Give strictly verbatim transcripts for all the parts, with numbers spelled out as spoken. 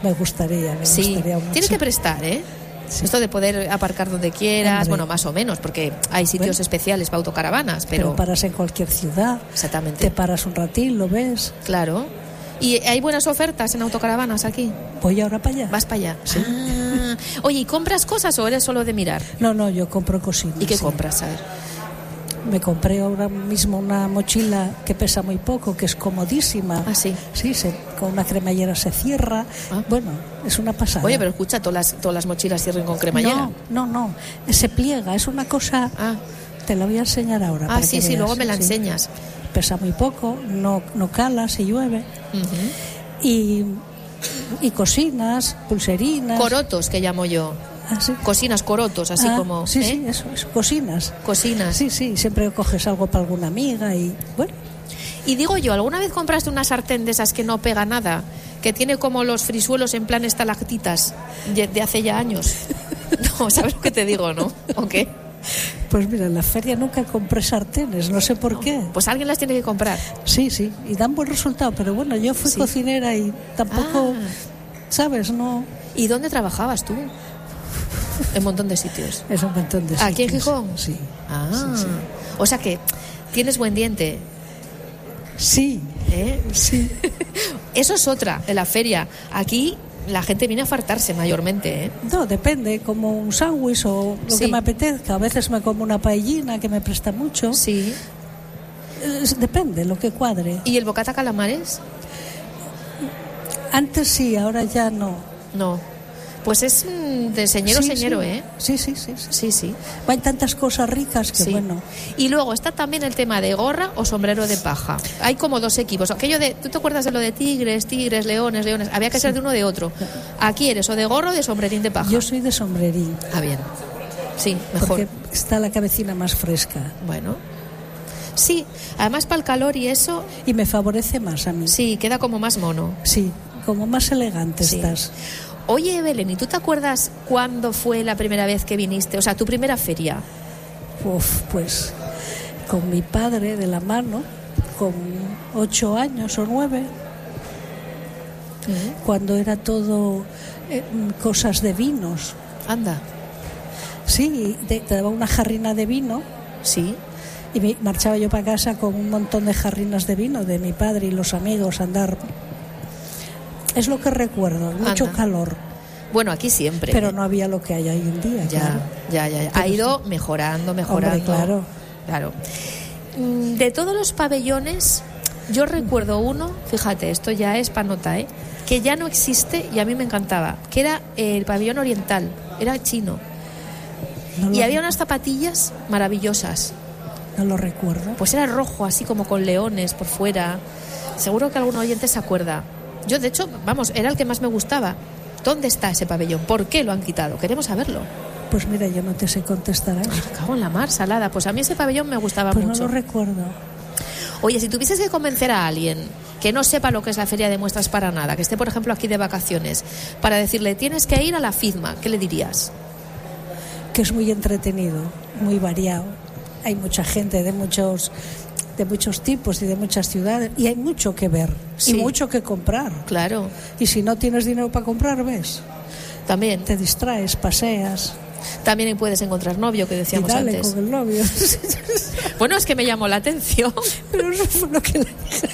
Me gustaría, me sí. gustaría mucho. Tienes que prestar, ¿eh? Sí. Esto de poder aparcar donde quieras, Hombre. bueno, más o menos, porque hay sitios bueno, especiales para autocaravanas, pero... Pero paras en cualquier ciudad. Exactamente. Te paras un ratín, lo ves. Claro. ¿Y hay buenas ofertas en autocaravanas aquí? Voy ahora para allá. ¿Vas para allá? Sí. Ah. Oye, ¿y compras cosas o eres solo de mirar? No, no, yo compro cositas. ¿Y qué sí. compras? A ver. Me compré ahora mismo una mochila que pesa muy poco, que es comodísima. Ah, sí. Sí, se, con una cremallera se cierra. Ah. Bueno, es una pasada. Oye, pero escucha, todas las, todas las mochilas cierran con cremallera. No, no, no. Se pliega, es una cosa... Ah. Te la voy a enseñar ahora. Ah, para sí, que sí, veas. luego me la sí. enseñas. Pesa muy poco, no, no cala si llueve. Uh-huh. Y, y cocinas, pulserinas. Corotos, que llamo yo. Ah, sí. Cocinas, corotos, así ah, como... Sí, ¿eh? sí, eso, eso, cocinas. Cocinas. Sí, sí, siempre coges algo para alguna amiga y bueno. Y digo yo, ¿alguna vez compraste una sartén de esas que no pega nada? Que tiene como los frisuelos en plan estalactitas de hace ya años. No, ¿sabes lo que te digo, no? ¿O qué? Pues mira, en la feria nunca compré sartenes, no sé por no, qué. Pues alguien las tiene que comprar. Sí, sí, y dan buen resultado, pero bueno, yo fui sí. cocinera y tampoco, ah. ¿sabes? No. ¿Y dónde trabajabas tú? En un montón de sitios. Es un montón de sitios. ¿Aquí en Gijón? Sí. Ah, sí, sí. O sea que tienes buen diente. Sí. ¿Eh? Sí. Eso es otra, en la feria. Aquí la gente viene a fartarse mayormente, ¿eh? No, depende, como un sándwich o lo sí. que me apetezca. A veces me como una paellina que me presta mucho. Sí. Depende, lo que cuadre. ¿Y el bocata calamares? Antes sí, ahora ya no. No. Pues es de señero, sí, señero, sí. ¿eh? Sí, sí, sí. Sí, sí. sí. Hay tantas cosas ricas que sí. bueno. Y luego está también el tema de gorra o sombrero de paja. Hay como dos equipos. Aquello de, ¿tú te acuerdas de lo de tigres, tigres, leones, leones? Había que sí. ser de uno o de otro. Aquí eres o de gorro o de sombrerín de paja. Yo soy de sombrerín. Ah, bien. Sí, mejor. Porque está la cabecina más fresca. Bueno. Sí, además para el calor y eso... Y me favorece más a mí. Sí, queda como más mono. Sí, como más elegante sí. estás. Oye, Belén, ¿y tú te acuerdas cuándo fue la primera vez que viniste? O sea, tu primera feria. Uf, pues con mi padre de la mano, con ocho años o nueve, uh-huh. cuando era todo eh, cosas de vinos. Anda. Sí, te, te daba una jarrina de vino. Sí. Y me marchaba yo para casa con un montón de jarrinas de vino de mi padre y los amigos a andar. Es lo que recuerdo, mucho Anda. calor. Bueno, aquí siempre. Pero no había lo que hay hoy en día. Ya, claro. ya, ya, ya. Ha ido mejorando, mejorando. Hombre, claro. Claro. De todos los pabellones, yo recuerdo uno, fíjate, esto ya es para nota, ¿eh? Que ya no existe y a mí me encantaba, que era el pabellón oriental, era chino. No y había unas zapatillas maravillosas. No lo recuerdo. Pues era rojo, así como con leones por fuera. Seguro que algún oyente se acuerda. Yo, de hecho, vamos, era el que más me gustaba. ¿Dónde está ese pabellón? ¿Por qué lo han quitado? Queremos saberlo. Pues mira, yo no te sé contestar a eso. Me cago en la mar, salada. Pues a mí ese pabellón me gustaba pues mucho. No lo recuerdo. Oye, si tuvieses que convencer a alguien que no sepa lo que es la feria de muestras para nada, que esté, por ejemplo, aquí de vacaciones, para decirle, tienes que ir a la FIDMA, ¿qué le dirías? Que es muy entretenido, muy variado. Hay mucha gente de muchos... de muchos tipos y de muchas ciudades y hay mucho que ver sí. y mucho que comprar. Claro. Y si no tienes dinero para comprar, ves. También. Te distraes, paseas. También puedes encontrar novio, que decíamos y dale antes. Con el novio. Bueno, es que me llamó la atención. Pero eso fue lo que le dije.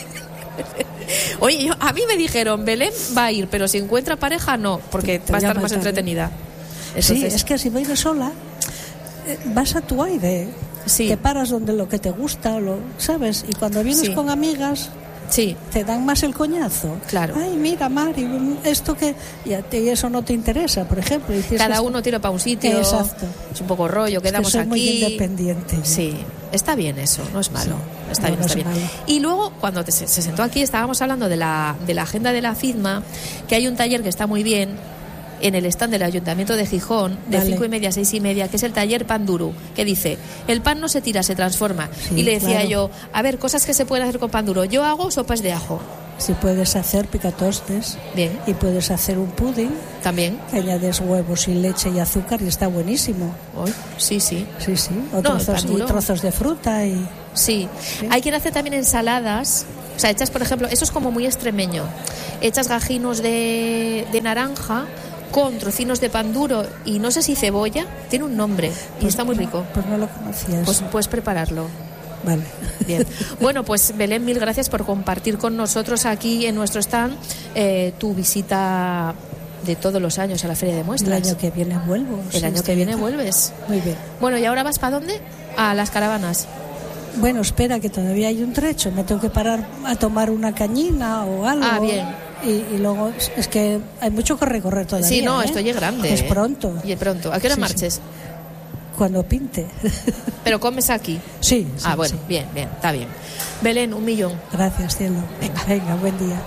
Oye, yo, a mí me dijeron, Belén va a ir, pero si encuentra pareja, no, porque te va a estar más entretenida. Entonces... Sí, es que si vienes sola, vas a tu aire. Sí. Te paras donde lo que te gusta, lo, ¿sabes? Y cuando vienes sí. con amigas, sí. te dan más el coñazo. Claro. Ay, mira, Mari, esto que... Y a ti eso no te interesa, por ejemplo. Y Cada esto... uno tira para un sitio. Exacto. Es un poco rollo, quedamos es que soy aquí. Muy independiente. ¿no? Sí, está bien eso, no es malo. Sí. Está no, bien, no está bien. Malo. Y luego, cuando te, se sentó aquí, estábamos hablando de la, de la agenda de la FIDMA, que hay un taller que está muy bien en el stand del Ayuntamiento de Gijón, de vale. cinco y media a seis y media, que es el taller Pan Duro, que dice, el pan no se tira, se transforma. Sí, y le decía claro. yo, a ver, cosas que se pueden hacer con pan duro. Yo hago sopas de ajo. Si puedes hacer picatostes. Bien. Y puedes hacer un pudding. También. Que añades huevos y leche y azúcar y está buenísimo. Oh, sí, sí. Sí, sí. O no, trozos, y trozos de fruta y... Sí. sí. Hay quien hace también ensaladas O sea, echas, por ejemplo, eso es como muy extremeño. Echas gajinos de, de naranja con trocinos de pan duro y no sé si cebolla, tiene un nombre y pues está muy rico. Pues no lo conocías. Pues puedes prepararlo. Vale. Bien. Bueno, pues Belén, mil gracias por compartir con nosotros aquí en nuestro stand eh, tu visita de todos los años a la Feria de Muestras. El año que viene vuelvo. El sí, año que viene vuelves. Muy bien. Bueno, ¿y ahora vas para dónde? A las caravanas. Bueno, espera, que todavía hay un trecho. Me tengo que parar a tomar una cañina o algo. Ah, bien. Y, y luego es que hay mucho que recorrer todavía. Sí, no, ¿eh? esto ya es grande. Es pronto. Y es pronto. ¿A qué hora sí, marches? Sí. Cuando pinte. ¿Pero comes aquí? Sí. sí ah, bueno, sí. bien, bien, está bien. Belén, un millón. Gracias, cielo. Venga, Venga, buen día.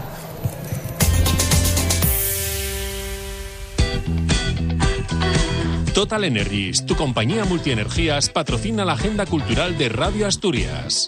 Total Energies, tu compañía multienergías, patrocina la agenda cultural de Radio Asturias.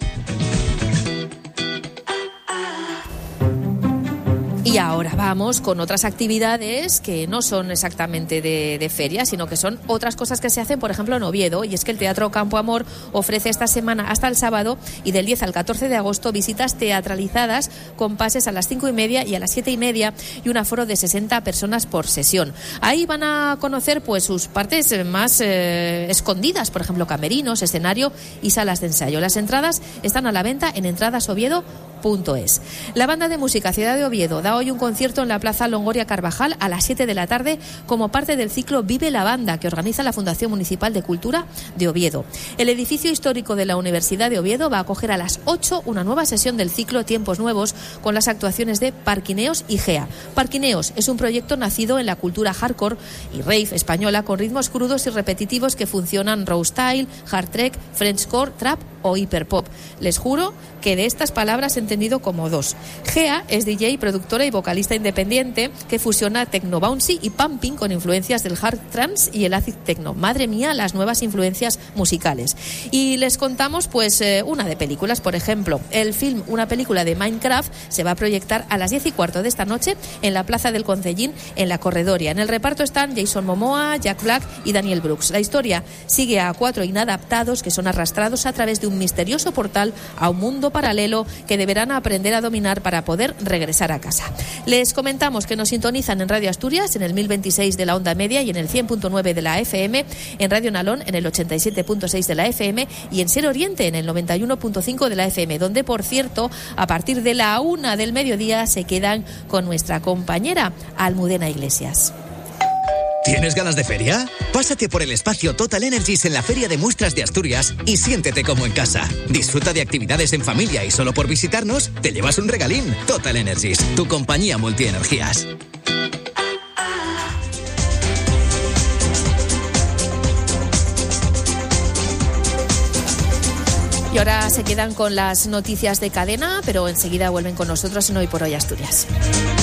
Y ahora vamos con otras actividades que no son exactamente de, de feria, sino que son otras cosas que se hacen, por ejemplo, en Oviedo. Y es que el Teatro Campo Amor ofrece esta semana hasta el sábado y del diez al catorce de agosto visitas teatralizadas con pases a las cinco y media y a las siete y media y un aforo de sesenta personas por sesión. Ahí van a conocer pues sus partes más eh, escondidas, por ejemplo, camerinos, escenario y salas de ensayo. Las entradas están a la venta en entradas oviedo punto es. La banda de música Ciudad de Oviedo da hoy un concierto en la Plaza Longoria Carvajal a las siete de la tarde como parte del ciclo Vive la Banda que organiza la Fundación Municipal de Cultura de Oviedo. El edificio histórico de la Universidad de Oviedo va a acoger a las ocho una nueva sesión del ciclo Tiempos Nuevos con las actuaciones de Parquineos y Gea. Parquineos es un proyecto nacido en la cultura hardcore y rave española con ritmos crudos y repetitivos que funcionan raw style, hard trek, frenchcore, trap o hiperpop. Les juro que de estas palabras he entendido como dos. Gea es D J, productora y vocalista independiente que fusiona techno bouncy y pumping con influencias del hard trance y el acid techno. Madre mía, las nuevas influencias musicales. Y les contamos pues eh, una de películas, por ejemplo, el film Una película de Minecraft se va a proyectar a las diez y cuarto de esta noche en la Plaza del Concellín en la Corredoria. En el reparto están Jason Momoa, Jack Black y Daniel Brooks. La historia sigue a cuatro inadaptados que son arrastrados a través de un misterioso portal a un mundo paralelo que deberán aprender a dominar para poder regresar a casa. Les comentamos que nos sintonizan en Radio Asturias en el mil veintiséis de la onda media y en el cien punto nueve de la F M, en Radio Nalón en el ochenta y siete punto seis de la F M y en Ser Oriente en el noventa y uno punto cinco de la F M, donde por cierto a partir de la una del mediodía se quedan con nuestra compañera Almudena Iglesias. ¿Tienes ganas de feria? Pásate por el espacio Total Energies en la Feria de Muestras de Asturias y siéntete como en casa. Disfruta de actividades en familia y solo por visitarnos te llevas un regalín. Total Energies, tu compañía multienergías. Y ahora se quedan con las noticias de cadena, pero enseguida vuelven con nosotros en Hoy por Hoy Asturias.